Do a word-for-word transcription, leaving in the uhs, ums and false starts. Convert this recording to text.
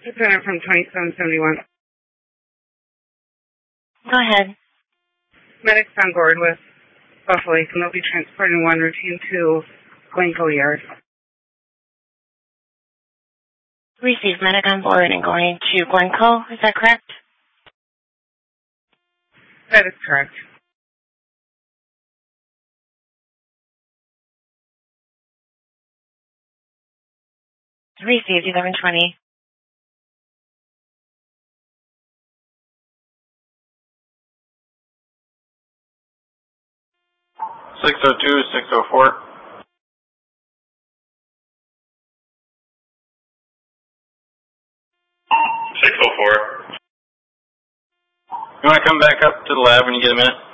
Lieutenant from twenty-seven seventy-one. Go ahead. Medics on board with Buffalo Lake, and they'll be transporting one routine to Glencoe Yard. Receive medic on board and going to Glencoe, is that correct? That is correct. Received eleven twenty. six oh two, six oh four. six oh four. You want to come back up to the lab when you get a minute?